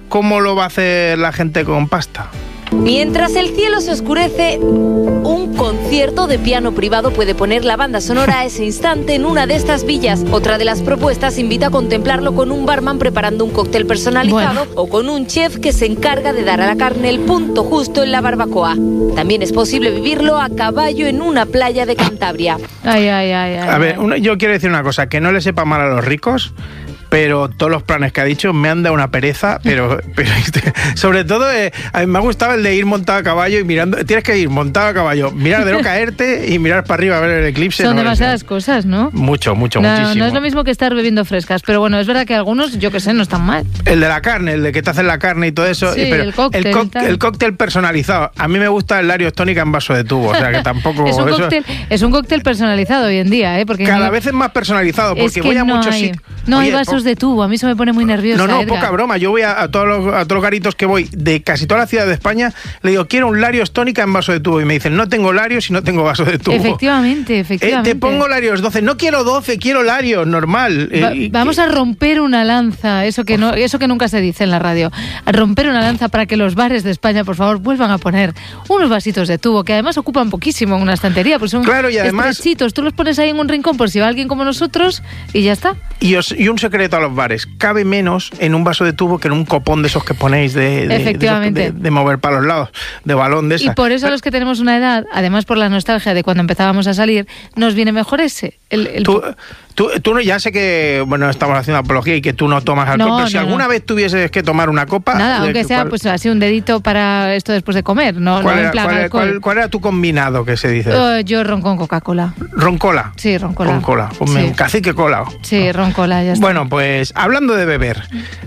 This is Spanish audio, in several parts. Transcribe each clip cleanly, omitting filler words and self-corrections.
¿cómo lo va a hacer la gente con pasta? Mientras el cielo se oscurece, un concierto de piano privado puede poner la banda sonora a ese instante en una de estas villas. Otra de las propuestas invita a contemplarlo con un barman preparando un cóctel personalizado o con un chef que se encarga de dar a la carne el punto justo en la barbacoa. También es posible vivirlo a caballo en una playa de Cantabria. A ver, yo quiero decir una cosa, que no le sepa mal a los ricos, pero todos los planes que ha dicho me han dado una pereza, pero sobre todo a mí me ha gustado el de ir montado a caballo y mirando, tienes que ir montado a caballo, mirar de no caerte y mirar para arriba a ver el eclipse. Son demasiadas cosas, ¿no? Muchísimo. No es lo mismo que estar bebiendo frescas, pero bueno, es verdad que algunos, yo qué sé, no están mal. El de la carne, el de que te hacen la carne y todo eso, sí, pero el cóctel personalizado. A mí me gusta el Larios tónica en vaso de tubo, o sea que tampoco... es un cóctel personalizado hoy en día, porque cada vez es más personalizado, porque voy a muchos sitios. No hay vasos de tubo, a mí eso me pone muy nerviosa. No, Edgar. Poca broma. Yo voy a todos los garitos que voy de casi toda la ciudad de España, le digo, quiero un Larios tónica en vaso de tubo. Y me dicen, no tengo Larios y no tengo vaso de tubo. Efectivamente. Te pongo Larios 12. No quiero 12, quiero Larios, normal. Vamos a romper una lanza, eso que nunca se dice en la radio. A romper una lanza para que los bares de España, por favor, vuelvan a poner unos vasitos de tubo, que además ocupan poquísimo en una estantería, pues son estrechitos. Tú los pones ahí en un rincón por si va alguien como nosotros y ya está. Y un secreto a los bares, cabe menos en un vaso de tubo que en un copón de esos que ponéis de mover para los lados, de balón de esa. Y por eso los que tenemos una edad, además por la nostalgia de cuando empezábamos a salir, nos viene mejor ese. Tú no, ya sé que, bueno, estamos haciendo apología y que tú no tomas alcohol, pero si alguna vez tuvieses que tomar una copa... Nada, aunque sea pues así un dedito para esto después de comer, ¿Cuál era tu combinado que se dice? Yo ron con Coca-Cola. ¿Roncola? Sí, roncola. Roncola, sí. Cacique cola. Sí, roncola, ya está. Bueno, pues hablando de beber,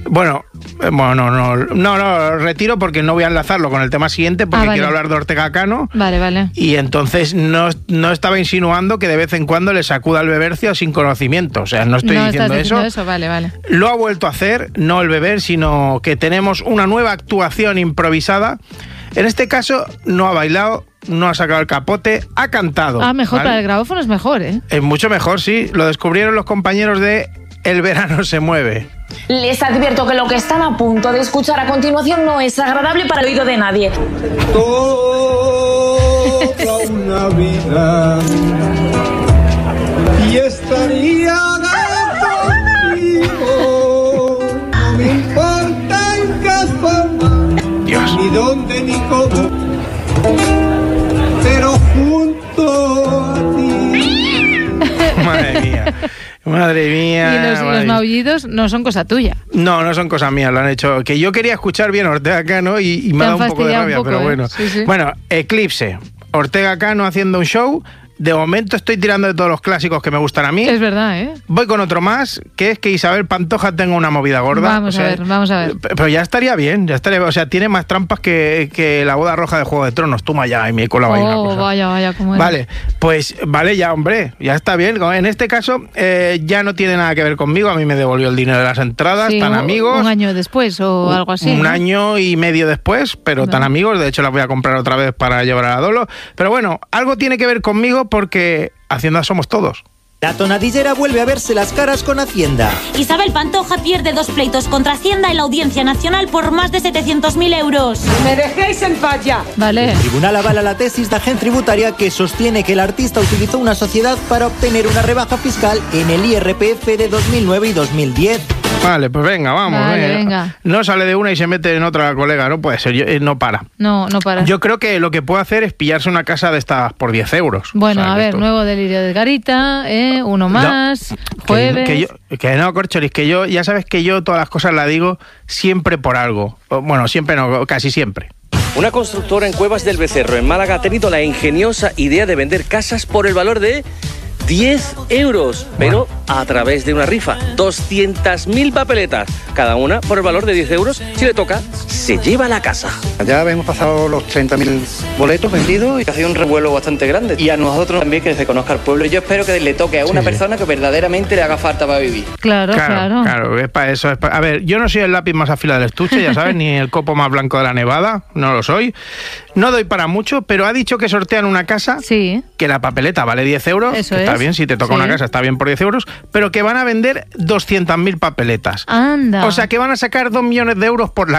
no, retiro porque no voy a enlazarlo con el tema siguiente porque quiero hablar de Ortega Cano. Vale. Y entonces no estaba insinuando que de vez en cuando le sacuda el bebercio sin conocimiento. O sea, no estoy diciendo eso. Vale. Lo ha vuelto a hacer, no el beber, sino que tenemos una nueva actuación improvisada. En este caso, no ha bailado, no ha sacado el capote, ha cantado. Mejor, ¿vale? Para el grabófono es mejor, ¿eh? Es mucho mejor, sí. Lo descubrieron los compañeros de El Verano se Mueve. Les advierto que lo que están a punto de escuchar a continuación no es agradable para el oído de nadie. Toda una vida y estaría contigo, no me importa en qué forma, ni dónde ni cómo, pero junto a ti. Madre mía. Y los maullidos no son cosa tuya. No son cosa mía, lo han hecho. Que yo quería escuchar bien a Ortega Cano y me ha dado un poco de rabia, pero bueno. Sí. Bueno, Eclipse. Ortega Cano haciendo un show. De momento estoy tirando de todos los clásicos que me gustan a mí. Es verdad, ¿eh? Voy con otro más, que es que Isabel Pantoja tenga una movida gorda. Vamos a ver. Pero ya estaría bien, O sea, tiene más trampas que la boda roja de Juego de Tronos. Toma ya, y me colaba ahí una cosa. Vaya, ¿cómo es? Vale, pues vale ya, hombre, ya está bien. En este caso, ya no tiene nada que ver conmigo. A mí me devolvió el dinero de las entradas, tan amigos. Un año después o algo así. Un año y medio después, pero tan amigos. De hecho, las voy a comprar otra vez para llevar a la Dolo. Pero bueno, algo tiene que ver conmigo porque Hacienda somos todos. La tonadillera vuelve a verse las caras con Hacienda. Isabel Pantoja pierde 2 pleitos contra Hacienda en la Audiencia Nacional por más de 700.000 euros. ¡Me dejéis en paz ya! Vale. El tribunal avala la tesis de Agen Tributaria que sostiene que el artista utilizó una sociedad para obtener una rebaja fiscal en el IRPF de 2009 y 2010. Vale, pues venga, vamos. Venga. No sale de una y se mete en otra, colega, no puede ser, no para. No para. Yo creo que lo que puede hacer es pillarse una casa de estas por 10 euros. Bueno, a ver, nuevo delirio de Garita, uno más, jueves... Que no, Corcholis, que yo, ya sabes que yo todas las cosas las digo siempre por algo. Bueno, siempre no, casi siempre. Una constructora en Cuevas del Becerro, en Málaga, ha tenido la ingeniosa idea de vender casas por el valor de 10 euros, pero a través de una rifa. 200.000 papeletas, cada una por el valor de 10 euros. Si le toca, se lleva la casa. Ya hemos pasado los 30.000 boletos vendidos y ha sido un revuelo bastante grande. Y a nosotros también que se conozca el pueblo. Yo espero que le toque a una persona que verdaderamente le haga falta para vivir. Claro, es para eso. A ver, yo no soy el lápiz más afilado del estuche, ya sabes, ni el copo más blanco de la nevada, no lo soy. No doy para mucho, pero ha dicho que sortean una casa, que la papeleta vale 10 euros, eso que está bien, si te toca una casa está bien por 10 euros, pero que van a vender 200.000 papeletas. Anda. O sea, que van a sacar 2 millones de euros por la